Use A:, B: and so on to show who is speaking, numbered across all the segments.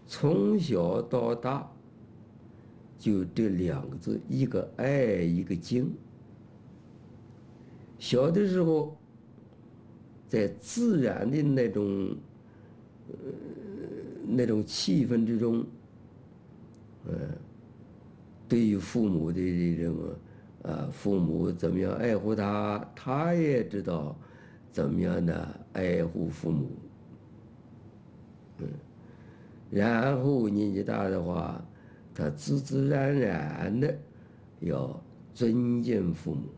A: 从小到大就这两个字，一个爱，一个敬。小的时候，在自然的那种气氛之中，对于父母的这种父母怎么样爱护他，他也知道怎么样的爱护父母。然后年纪大的话，他自自然然的要尊敬父母。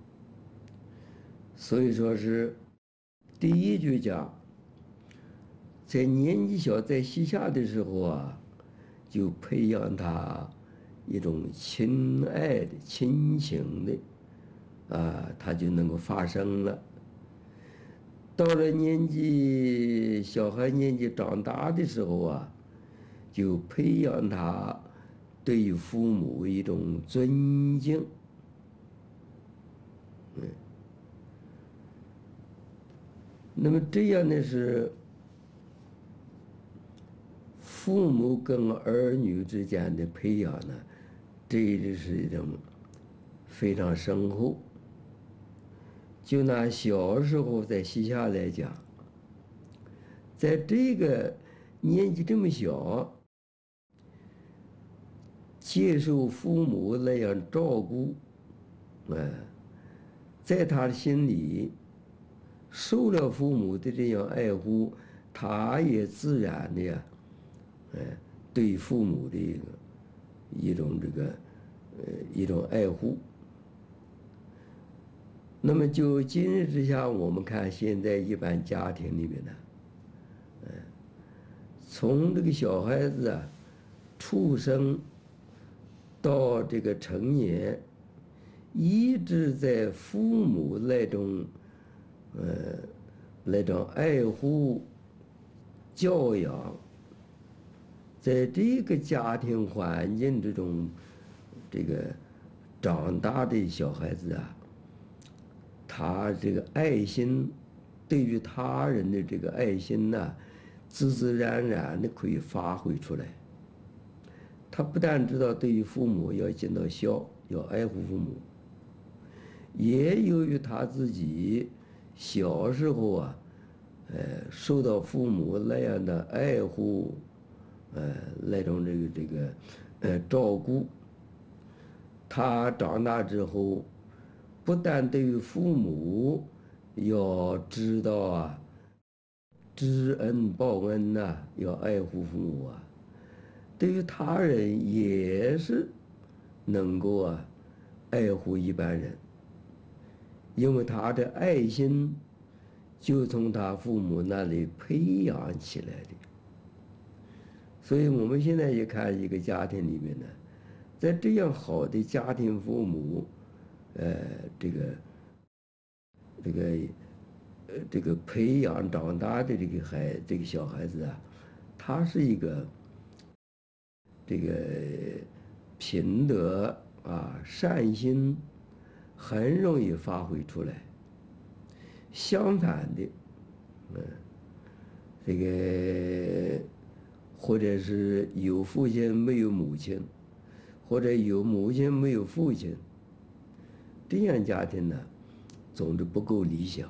A: 所以说是第一句讲，在年纪小在膝下的时候啊，就培养他一种亲爱的亲情的他就能够发生了。到了小孩年纪长大的时候啊，就培养他对于父母一种尊敬。那么这样的是父母跟儿女之间的培养呢，这就是一种非常深厚。就拿小时候在膝下来讲，在这个年纪这么小，接受父母那样照顾，在他的心里，受了父母的这样爱护，他也自然的呀，对父母的一种爱护。那么就今日之下，我们看现在一般家庭里面呢，从这个小孩子出生到这个成年，一直在父母那种爱护教养，在这个家庭环境之中，这个长大的小孩子他这个爱心，对于他人的这个爱心自自然然的可以发挥出来。他不但知道对于父母要尽到孝，要爱护父母，也由于他自己小时候受到父母那样的爱护，那种照顾，他长大之后，不但对于父母要知道知恩报恩要爱护父母对于他人也是能够爱护一般人，因为他的爱心就从他父母那里培养起来的。所以我们现在也看一个家庭里面呢，在这样好的家庭父母，这个培养长大的这个小孩子他是一个品德善心很容易发挥出来。相反的，或者是有父亲没有母亲，或者有母亲没有父亲，这样家庭呢，总之不够理想。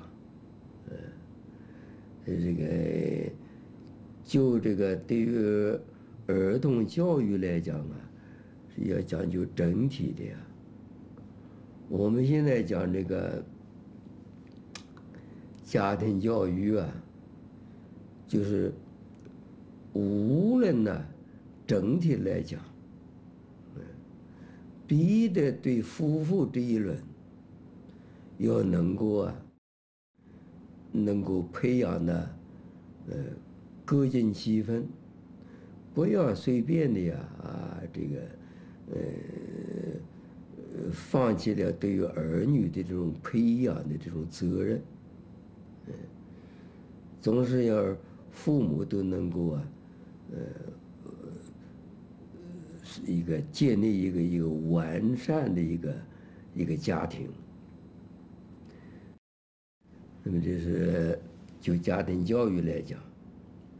A: 就这个对于儿童教育来讲是要讲究整体的我们现在讲这个家庭教育就是无论整体来讲，必得对夫妇这一轮要能够培养各尽其分，不要随便的放弃了对于儿女的这种培养的这种责任，总是要父母都能够建立一个完善的一个家庭。那么这是就家庭教育来讲。